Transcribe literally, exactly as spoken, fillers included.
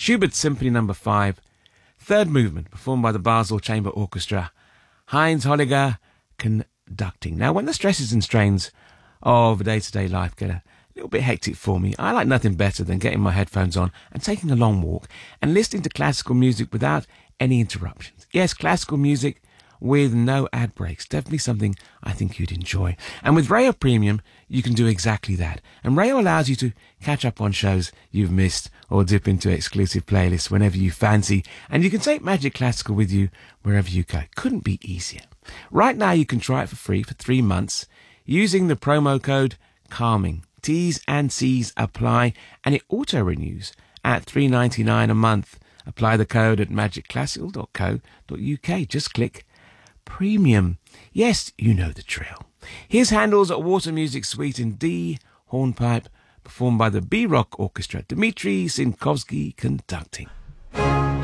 Schubert Symphony Number five, third movement, performed by the Basel Chamber Orchestra. Heinz Holliger conducting. Now, when the stresses and strains of day-to-day life get a little bit hectic for me, I like nothing better than getting my headphones on and taking a long walk and listening to classical music without any interruptions. Yes, classical music with no ad breaks. Definitely something I think you'd enjoy. And with Rayo Premium, you can do exactly that. And Rayo allows you to catch up on shows you've missed or dip into exclusive playlists whenever you fancy. And you can take Magic Classical with you wherever you go. Couldn't be easier. Right now, you can try it for free for three months using the promo code CALMING. T's and C's apply, and it auto-renews at three dollars and ninety-nine cents a month. Apply the code at magic classical dot co dot uk. Just click Premium. Yes, you know the drill. Here's Handel's Water Music Suite in D, hornpipe, performed by the B-Rock Orchestra. Dmitri Sinkovsky conducting.